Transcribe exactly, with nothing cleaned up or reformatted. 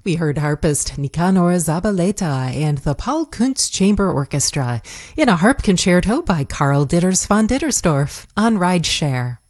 We heard harpist Nicanor Zabaleta and the Paul Kuntz Chamber Orchestra in a harp concerto by Karl Ditters von Dittersdorf on Rideshare.